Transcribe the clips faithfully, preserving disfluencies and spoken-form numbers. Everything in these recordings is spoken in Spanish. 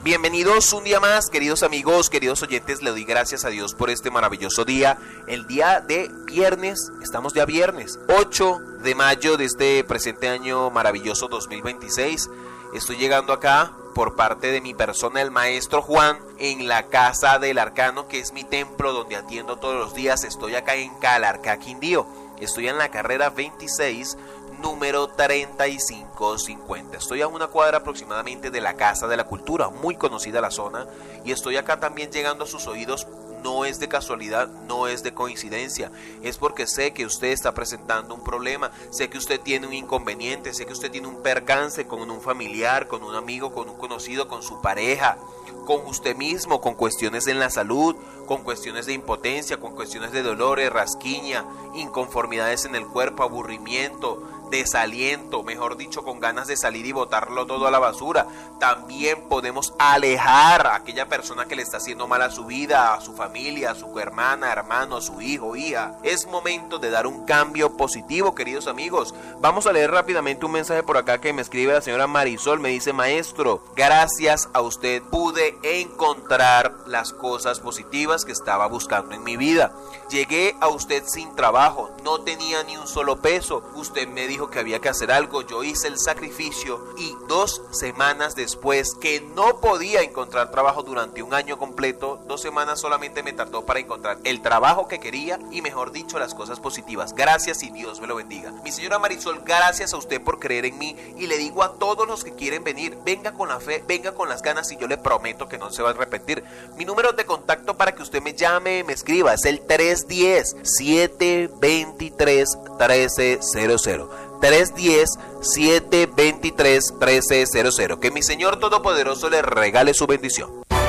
Bienvenidos un día más, queridos amigos, queridos oyentes. Le doy gracias a Dios por este maravilloso día. El día de viernes, estamos ya viernes, ocho de mayo de este presente año maravilloso dos mil veintiséis. Estoy llegando acá por parte de mi persona, el maestro Juan, en la Casa del Arcano, que es mi templo donde atiendo todos los días. Estoy acá en Calarcá, Quindío. Estoy en la carrera veintiséis, número treinta y cinco cincuenta. Estoy a una cuadra aproximadamente de la Casa de la Cultura, muy conocida la zona, y estoy acá también llegando a sus oídos. No es de casualidad, no es de coincidencia, es porque sé que usted está presentando un problema, sé que usted tiene un inconveniente, sé que usted tiene un percance con un familiar, con un amigo, con un conocido, con su pareja, con usted mismo, con cuestiones en la salud, con cuestiones de impotencia, con cuestiones de dolores, rasquiña, inconformidades en el cuerpo, aburrimiento, desaliento, mejor dicho, con ganas de salir y botarlo todo a la basura. También podemos alejar a aquella persona que le está haciendo mal a su vida, a su familia, a su hermana, hermano, a su hijo, hija. Es momento de dar un cambio positivo, queridos amigos. Vamos a leer rápidamente un mensaje por acá que me escribe la señora Marisol. Me dice: maestro, gracias a usted pude encontrar las cosas positivas que estaba buscando en mi vida. Llegué a usted sin trabajo, no tenía ni un solo peso. Usted me dijo que había que hacer algo, yo hice el sacrificio y dos semanas después, que no podía encontrar trabajo durante un año completo, dos semanas solamente me tardó para encontrar el trabajo que quería y, mejor dicho, las cosas positivas. Gracias y Dios me lo bendiga. Mi señora Marisol, gracias a usted por creer en mí, y le digo a todos los que quieren venir, venga con la fe, venga con las ganas, y yo le prometo que no se va a repetir. Mi número de contacto para que usted me llame, me escriba, es el tres uno cero, siete dos tres, uno tres cero cero. tres uno cero, siete dos tres, uno tres cero cero. Que mi Señor Todopoderoso le regale su bendición.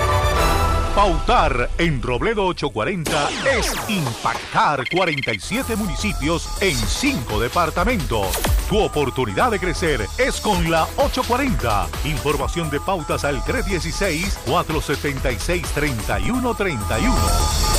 Pautar en Robledo ochocientos cuarenta es impactar cuarenta y siete municipios en cinco departamentos. Tu oportunidad de crecer es con la ochocientos cuarenta. Información de pautas al tres uno seis, cuatro siete seis, tres uno tres uno.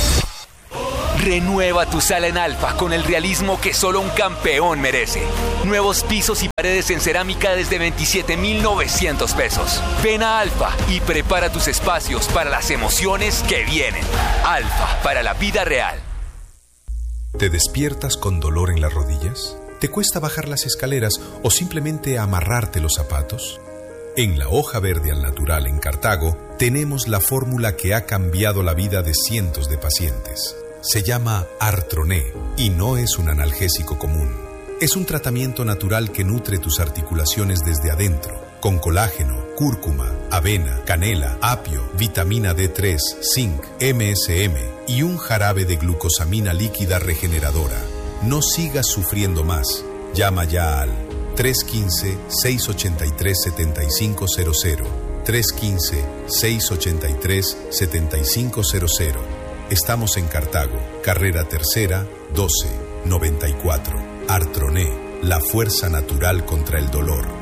Renueva tu sala en Alfa con el realismo que solo un campeón merece. Nuevos pisos y paredes en cerámica desde veintisiete mil novecientos pesos. Ven a Alfa y prepara tus espacios para las emociones que vienen. Alfa, para la vida real. ¿Te despiertas con dolor en las rodillas? ¿Te cuesta bajar las escaleras o simplemente amarrarte los zapatos? En la Hoja Verde al Natural en Cartago tenemos la fórmula que ha cambiado la vida de cientos de pacientes. Se llama Artroné y no es un analgésico común. Es un tratamiento natural que nutre tus articulaciones desde adentro, con colágeno, cúrcuma, avena, canela, apio, vitamina D tres, zinc, M S M y un jarabe de glucosamina líquida regeneradora. No sigas sufriendo más. Llama ya al tres uno cinco, seis ocho tres, siete cinco cero cero, tres uno cinco, seis ocho tres, siete cinco cero cero. Estamos en Cartago, carrera tercera, doce, noventa y cuatro. Artroné, la fuerza natural contra el dolor.